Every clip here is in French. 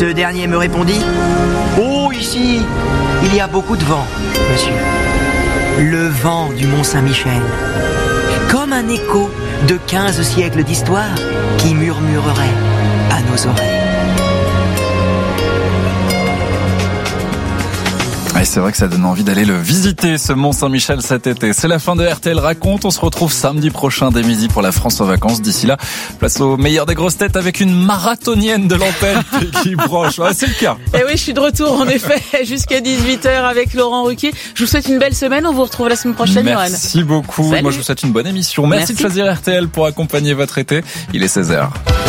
Ce dernier me répondit: oh, ici, il y a beaucoup de vent, monsieur. Le vent du Mont Saint-Michel. Comme un écho de 15 siècles d'histoire qui murmurerait à nos oreilles. Et c'est vrai que ça donne envie d'aller le visiter, ce Mont Saint-Michel cet été. C'est la fin de RTL Raconte. On se retrouve samedi prochain dès midi pour la France en vacances. D'ici là, place au meilleur des grosses têtes avec une marathonienne de l'antenne qui broche. Ouais, c'est le cas. Et oui, je suis de retour en effet jusqu'à 18h avec Laurent Ruquier. Je vous souhaite une belle semaine. On vous retrouve la semaine prochaine, Yoann. Merci beaucoup. Salut. Moi, je vous souhaite une bonne émission. Merci de choisir RTL pour accompagner votre été. Il est 16h.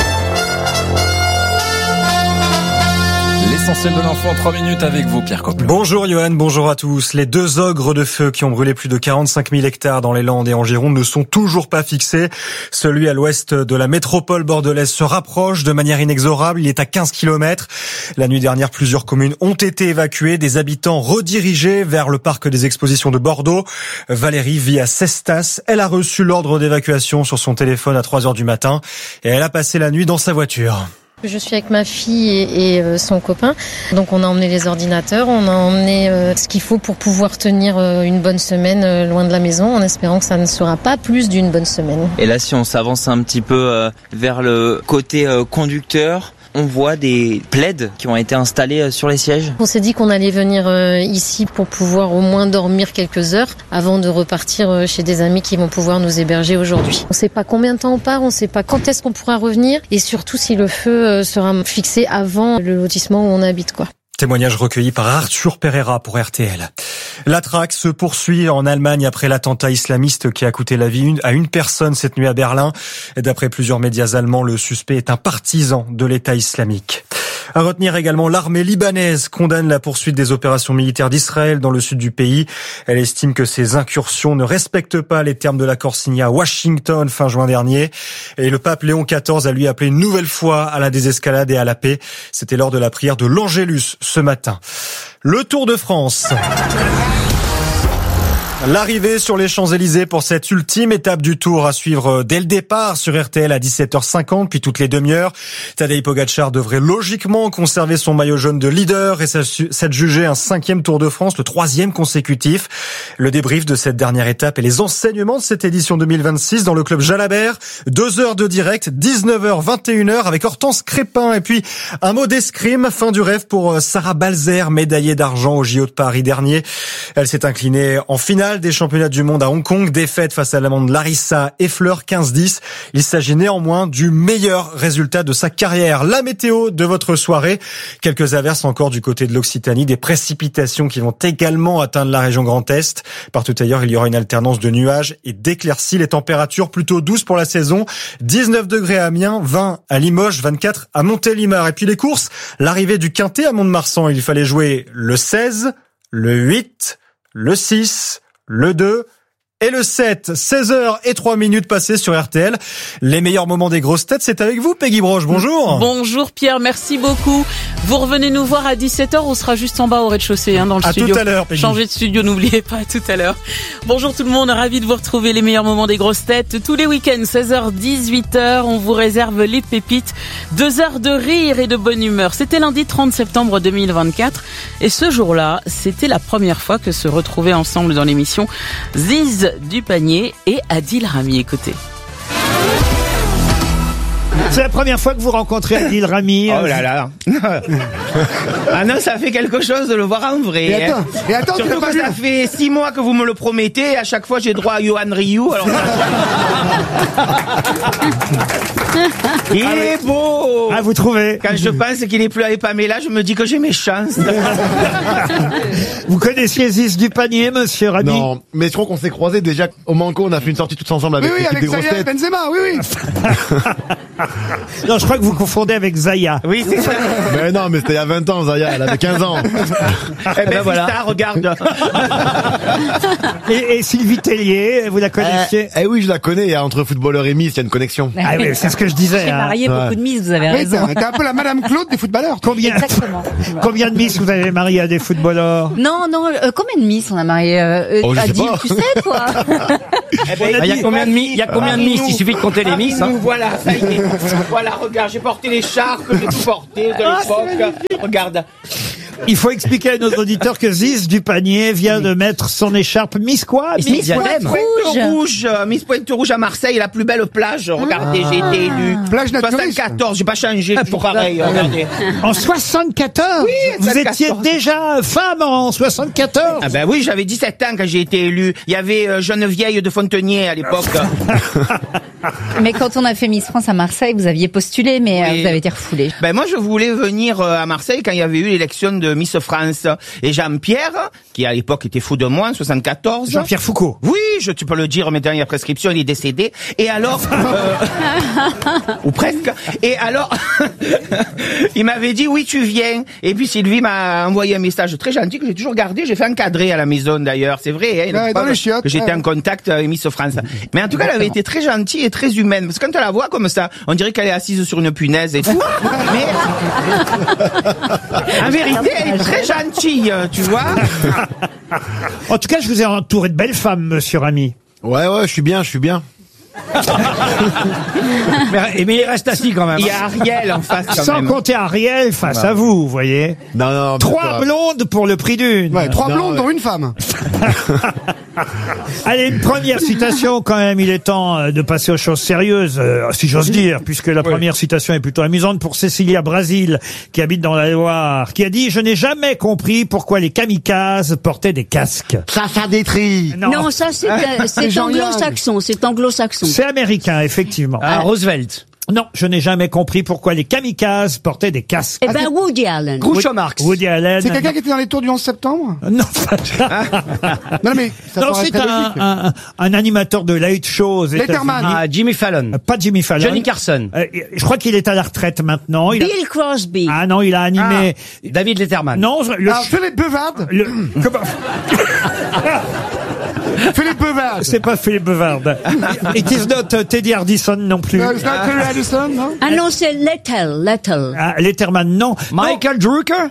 L'essentiel de l'info en 3 minutes avec vous, Pierre Coppel. Bonjour Yoann, bonjour à tous. Les 2 ogres de feu qui ont brûlé plus de 45 000 hectares dans les Landes et en Gironde ne sont toujours pas fixés. Celui à l'ouest de la métropole bordelaise se rapproche de manière inexorable. Il est à 15 km. La nuit dernière, plusieurs communes ont été évacuées, des habitants redirigés vers le parc des expositions de Bordeaux. Valérie vit à Cestas. Elle a reçu l'ordre d'évacuation sur son téléphone à 3h du matin et elle a passé la nuit dans sa voiture. Je suis avec ma fille et son copain. Donc on a emmené les ordinateurs, on a emmené ce qu'il faut pour pouvoir tenir une bonne semaine loin de la maison, en espérant que ça ne sera pas plus d'une bonne semaine. Et là, si on s'avance un petit peu vers le côté conducteur, on voit des plaids qui ont été installés sur les sièges. On s'est dit qu'on allait venir ici pour pouvoir au moins dormir quelques heures avant de repartir chez des amis qui vont pouvoir nous héberger aujourd'hui. On ne sait pas combien de temps on part, on ne sait pas quand est-ce qu'on pourra revenir et surtout si le feu sera fixé avant le lotissement où on habite, quoi. Témoignage recueilli par Arthur Pereira pour RTL. La traque se poursuit en Allemagne après l'attentat islamiste qui a coûté la vie à une personne cette nuit à Berlin. Et d'après plusieurs médias allemands, le suspect est un partisan de l'État islamique. À retenir également, l'armée libanaise condamne la poursuite des opérations militaires d'Israël dans le sud du pays. Elle estime que ces incursions ne respectent pas les termes de l'accord signé à Washington fin juin dernier. Et le pape Léon XIV a lui appelé une nouvelle fois à la désescalade et à la paix. C'était lors de la prière de l'Angélus ce matin. Le Tour de France. L'arrivée sur les Champs-Élysées pour cette ultime étape du Tour à suivre dès le départ sur RTL à 17h50, puis toutes les demi-heures. Tadej Pogačar devrait logiquement conserver son maillot jaune de leader et s'adjuger un 5e Tour de France, le 3e consécutif. Le débrief de cette dernière étape et les enseignements de cette édition 2026 dans le club Jalabert. 2 heures de direct, 19h, 21h avec Hortense Crépin et puis un mot d'escrime, fin du rêve pour Sarah Balzer, médaillée d'argent au JO de Paris dernier. Elle s'est inclinée en finale des championnats du monde à Hong Kong, défaite face à l'Allemande Larissa Effler 15-10. Il s'agit néanmoins du meilleur résultat de sa carrière. La météo de votre soirée, quelques averses encore du côté de l'Occitanie, des précipitations qui vont également atteindre la région Grand Est. Partout ailleurs, il y aura une alternance de nuages et d'éclaircies. Les températures plutôt douces pour la saison. 19 degrés à Amiens, 20 à Limoges, 24 à Montélimar. Et puis les courses, l'arrivée du Quintet à Mont-de-Marsan, il fallait jouer le 16, le 8, le 6, le 2 et le 7. 16h03 passées sur RTL. Les meilleurs moments des grosses têtes, c'est avec vous, Peggy Broche. Bonjour. Bonjour Pierre, merci beaucoup. Vous revenez nous voir à 17h, on sera juste en bas au rez-de-chaussée, dans le studio. À tout à l'heure, Peggy. Changez de studio, n'oubliez pas, à tout à l'heure. Bonjour tout le monde, ravi de vous retrouver les meilleurs moments des grosses têtes. Tous les week-ends, 16h, 18h, on vous réserve les pépites. 2 heures de rire et de bonne humeur. C'était lundi 30 septembre 2024. Et ce jour-là, c'était la première fois que se retrouvaient ensemble dans l'émission Ziz du Panier et Adil Rami. Écoutez. C'est la première fois que vous rencontrez Adil Rami. Oh là là. Ah non, ça fait quelque chose de le voir en vrai. Et attends, surtout que ça fait 6 mois que vous me le promettez. Et à chaque fois, j'ai droit à Yoann Ryu. Alors... Il est beau. Ah, vous trouvez? Quand je pense qu'il est plus avec Pamela, je me dis que j'ai mes chances. Vous connaissiez Ziz du Panier, monsieur Rami? Non, mais je crois qu'on s'est croisés déjà au Manco. On a fait une sortie tous ensemble avec l'équipe des grosses têtes. Benzema, oui. Non, je crois que vous confondez avec Zaya. Oui, c'est ça. Mais non, mais c'était il y a 20 ans, Zaya. Elle avait 15 ans. Eh ben voilà. Ça, regarde. Et Sylvie Tellier, vous la connaissiez? Eh oui, je la connais. Il y a entre footballeur et Miss, il y a une connexion. Ah oui, c'est ce que je disais. J'ai marié beaucoup de Miss, vous avez raison. T'es un peu la Madame Claude des footballeurs. Exactement. Combien de Miss vous avez marié à des footballeurs? Non, combien de Miss on a marié Adil, tu sais, toi? Il y a combien de Miss? Il suffit de compter les Miss. Voilà, ça y est. Voilà, regarde, j'ai porté l'écharpe, j'ai tout porté de l'époque. Regarde. Il faut expliquer à nos auditeurs que Ziz du Panier vient de mettre son écharpe Miss quoi? Miss Pointe-Rouge. Miss Pointe-Rouge à Marseille, la plus belle plage. Regardez, j'ai été élu. Plage naturiste. 74, j'ai pas changé, toujours pareil, regardez. En 74? Oui, Vous 74. étiez déjà femme en 74? Ah ben oui, j'avais 17 ans quand j'ai été élu. Il y avait Geneviève de Fontenier à l'époque. Mais quand on a fait Miss France à Marseille, vous aviez postulé, mais Oui. vous avez été refoulé. Ben moi je voulais venir à Marseille quand il y avait eu l'élection de Miss France. Et Jean-Pierre, qui à l'époque était fou de moi en 74. Jean-Pierre Foucault. Oui, tu peux le dire, mais dernière prescription, il est décédé. Et alors, ou presque. Et alors, il m'avait dit oui, tu viens. Et puis Sylvie m'a envoyé un message très gentil que j'ai toujours gardé. J'ai fait encadrer à la maison d'ailleurs. C'est vrai, hein, Ouais, dans les chiottes, que j'étais en contact avec Miss France. Mais en tout cas, elle avait été très gentille et très humaine. Parce que quand on la voit comme ça, on dirait qu'elle est assise sur une punaise et tout. Mais en vérité, elle est très gentille, tu vois. En tout cas, je vous ai entouré de belles femmes, monsieur Rami. Ouais, je suis bien. Mais il reste assis quand même. Il y a Ariel en face quand Sans même. compter Ariel face à vous, vous voyez. Non. 3 blondes pour le prix d'une. Ouais, 3 Non, blondes ouais. dont une femme. Allez, une première citation quand même. Il est temps de passer aux choses sérieuses, si j'ose dire, puisque la première citation est plutôt amusante pour Cécilia Brasil, qui habite dans la Loire, qui a dit « Je n'ai jamais compris pourquoi les kamikazes portaient des casques. » Ça détruit. Non, ça c'est anglo-saxon, c'est anglo-saxon. C'est américain, effectivement. Roosevelt. Non, je n'ai jamais compris pourquoi les kamikazes portaient des casques. Eh ben Woody Allen. Groucho Marx. Woody Allen. C'est quelqu'un qui était dans les tours du 11 septembre? Non, Non, mais ça non, paraît c'est très logique. un animateur de late show aux Letterman. États-Unis. Ah, Jimmy Fallon. Pas Jimmy Fallon. Johnny Carson. Je crois qu'il est à la retraite maintenant. Il a- Bill Crosby. Ah non, il a animé. David Letterman. Non, le. Ah, Philippe Bevard. Comment- Philippe Bevard. C'est pas Philippe Bevard. It is not Teddy Hardison non plus. It's not Terry Addison, non? Ah non, c'est Lettel. Ah, Letterman, non. Michael Drucker.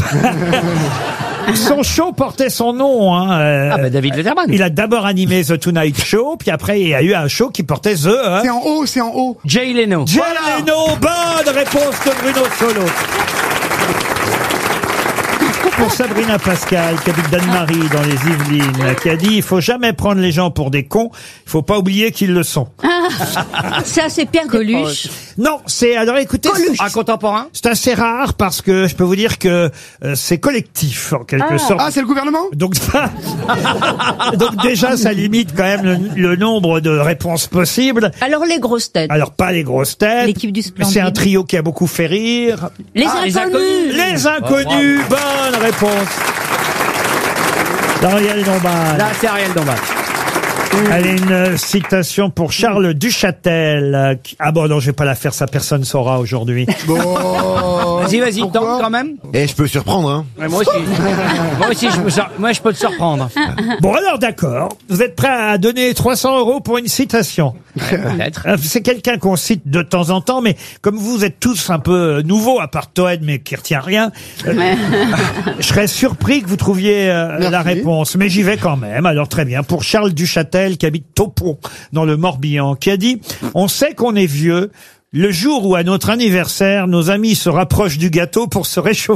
Son show portait son nom. Hein. Ah bah David Letterman. Il a d'abord animé The Tonight Show, puis après il y a eu un show qui portait The. Hein. C'est en haut. Jay Leno. Jay Leno, bonne réponse de Bruno Solo. Pour Sabrina Pascal, qui habite Danemarie dans les Yvelines, qui a dit « Il faut jamais prendre les gens pour des cons, il faut pas oublier qu'ils le sont. » Ça c'est Pierre Coluche. Non, c'est... Alors écoutez, Un contemporain. c'est assez rare parce que je peux vous dire que c'est collectif, en quelque sorte. Ah, c'est le gouvernement? Donc, donc déjà, ça limite quand même le nombre de réponses possibles. Alors les grosses têtes. Alors pas les grosses têtes. L'équipe du Splendide. C'est un trio qui a beaucoup fait rire. Les les inconnus. Les inconnus, bonne réponse. D'Ariel Dombal. Là, c'est Ariel Dombal. Allez, une citation pour Charles Duchâtel. Ah bon, non, je vais pas la faire, ça personne saura aujourd'hui. Bon. Vas-y, Pourquoi tente quand même. Et je peux surprendre, hein. Ouais, moi aussi, je peux te surprendre. Bon, alors d'accord. Vous êtes prêt à donner 300 € pour une citation? Peut-être. C'est quelqu'un qu'on cite de temps en temps, mais comme vous êtes tous un peu nouveaux, à part Toen, mais qui retient rien, je serais surpris que vous trouviez la réponse. Mais j'y vais quand même. Alors très bien. Pour Charles Duchâtel, qui habite Taupon, dans le Morbihan, qui a dit « On sait qu'on est vieux. Le jour où, à notre anniversaire, nos amis se rapprochent du gâteau pour se réchauffer. »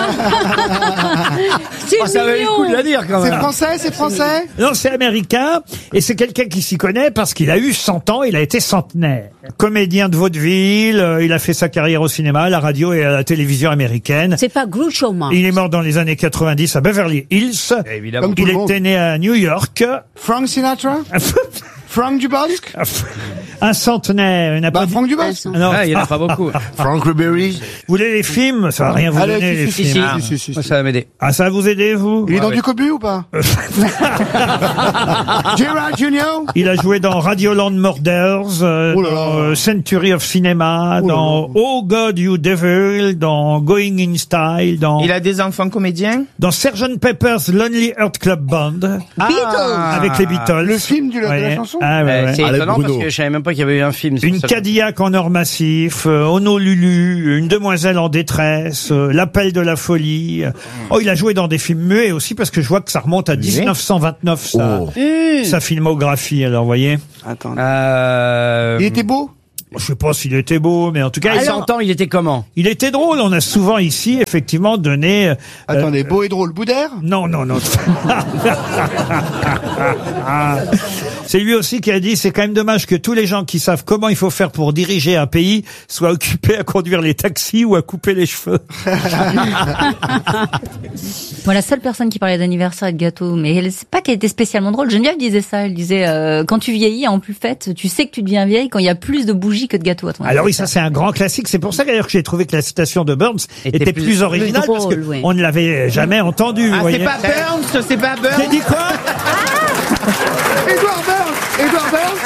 C'est Ça valait le coup de la dire quand C'est même. français? Non, c'est américain, et c'est quelqu'un qui s'y connaît parce qu'il a eu 100 ans, il a été centenaire. Comédien de vaudeville, il a fait sa carrière au cinéma, à la radio et à la télévision américaine. C'est pas Groucho Marx. Il est mort dans les années 90 à Beverly Hills. Évidemment. Comme tout Il le monde. était né à New York. Frank Sinatra? Frank Dubosc? Un centenaire. Il n'a pas dit- Frank Dubosc? Non. Ah, il y en a pas beaucoup. Frank Ribery. Vous voulez les films? Ça va rien vous donner, les si, films. si. Moi, ça va m'aider. Ah, ça va vous aider, vous? Il est dans du cobu ou pas? Gerard Junior? Il a joué dans Radioland Murders, Oh là là. dans Century of Cinema, Oh là dans Oh God You Devil, dans Going in Style, dans Il a des enfants comédiens? dans Sgt Pepper's Lonely Heart Club Band, avec les Beatles. Le film de la Ouais. chanson? Ah, ouais, ouais. C'est Allez, étonnant Bruno. parce que je savais même pas qu'il y avait eu un film. sur Une ça. Cadillac en or massif, Honolulu, Une demoiselle en détresse, L'appel de la folie. Oh, il a joué dans des films muets aussi parce que je vois que ça remonte à 1929, Oh. sa filmographie, alors, vous voyez. Attends. Euh... Il était beau? Je sais pas s'il était beau, mais en tout cas, À 100 ans, il était comment? il était drôle. On a souvent ici, effectivement, donné... Attendez, beau et drôle, Boudère? Non. C'est lui aussi qui a dit, c'est quand même dommage que tous les gens qui savent comment il faut faire pour diriger un pays soient occupés à conduire les taxis ou à couper les cheveux. Moi, la seule personne qui parlait d'anniversaire et de gâteau, mais c'est pas qu'elle était spécialement drôle. Geneviève disait ça. Elle disait, quand tu vieillis, en plus fait, tu sais que tu deviens vieille quand il y a plus de bougies que de gâteaux à ton Alors oui, ça c'est un grand classique. C'est pour ça d'ailleurs que j'ai trouvé que la citation de Burns était plus originale, drôle, parce que oui. on ne l'avait jamais entendue. Ah, vous c'est voyez. pas Burns, c'est pas Burns. J'ai dit quoi? Edouard Burns.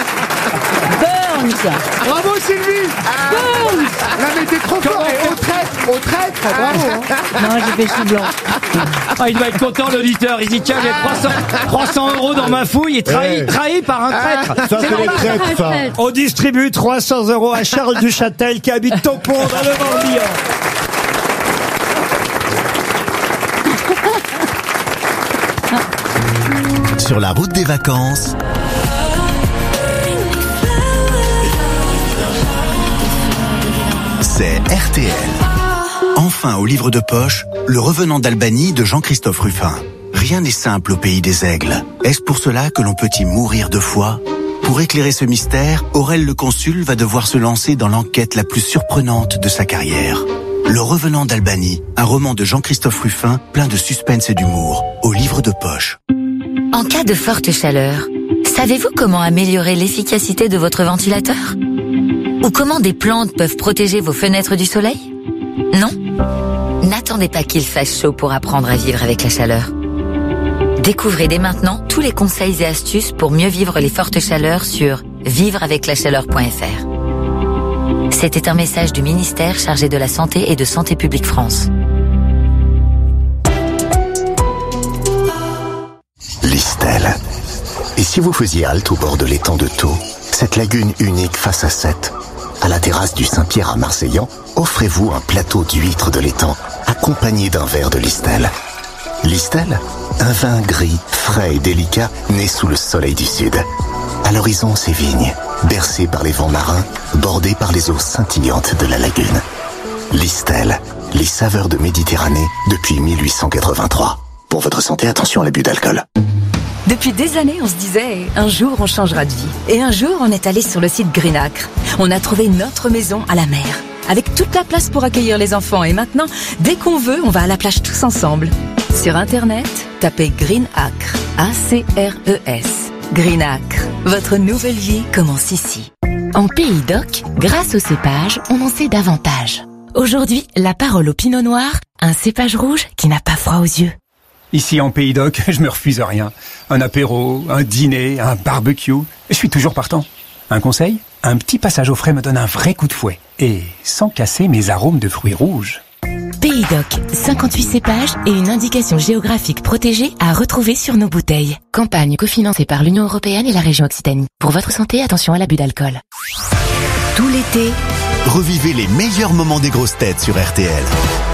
Bravo Sylvie. Burns. Là mais t'es trop fort. Et au traître, bravo. Hein. Non, j'ai fait chou blanc. Ah, il doit être content, l'auditeur. Il dit, tiens, j'ai 300 € dans ma fouille et trahi par un traître. Ça, c'est les traîtres, ça. On distribue 300 € à Charles Duchâtel qui habite Taupon dans le Morbihan. Sur la route des vacances, c'est RTL. Enfin au livre de poche, Le Revenant d'Albanie de Jean-Christophe Ruffin. Rien n'est simple au pays des aigles. Est-ce pour cela que l'on peut y mourir de foi ? Pour éclairer ce mystère, Aurel le Consul va devoir se lancer dans l'enquête la plus surprenante de sa carrière. Le Revenant d'Albanie, un roman de Jean-Christophe Ruffin plein de suspense et d'humour, au livre de poche. En cas de forte chaleur, savez-vous comment améliorer l'efficacité de votre ventilateur ? Ou comment des plantes peuvent protéger vos fenêtres du soleil ? Non ? N'attendez pas qu'il fasse chaud pour apprendre à vivre avec la chaleur. Découvrez dès maintenant tous les conseils et astuces pour mieux vivre les fortes chaleurs sur vivreaveclachaleur.fr. C'était un message du ministère chargé de la Santé et de Santé publique France. Listel. Et si vous faisiez halte au bord de l'étang de Thau, cette lagune unique face à Sète, à la terrasse du Saint-Pierre à Marseillan, offrez-vous un plateau d'huîtres de l'étang, accompagné d'un verre de Listel. Listel, un vin gris, frais et délicat, né sous le soleil du sud. À l'horizon, ces vignes, bercées par les vents marins, bordées par les eaux scintillantes de la lagune. Listel, les saveurs de Méditerranée depuis 1883. Pour votre santé, attention à l'abus d'alcool. Depuis des années, on se disait, un jour on changera de vie. Et un jour, on est allé sur le site Greenacre. On a trouvé notre maison à la mer, avec toute la place pour accueillir les enfants. Et maintenant, dès qu'on veut, on va à la plage tous ensemble. Sur Internet, tapez Greenacre, A-C-R-E-S. Greenacre, votre nouvelle vie commence ici. En Pays d'Oc, grâce au cépage, on en sait davantage. Aujourd'hui, la parole au Pinot Noir, un cépage rouge qui n'a pas froid aux yeux. Ici en Pays d'Oc, je me refuse à rien. Un apéro, un dîner, un barbecue, je suis toujours partant. Un conseil ? Un petit passage au frais me donne un vrai coup de fouet. Et sans casser mes arômes de fruits rouges. Pays d'Oc, 58 cépages et une indication géographique protégée à retrouver sur nos bouteilles. Campagne cofinancée par l'Union Européenne et la région Occitanie. Pour votre santé, attention à l'abus d'alcool. Tout l'été, revivez les meilleurs moments des grosses têtes sur RTL.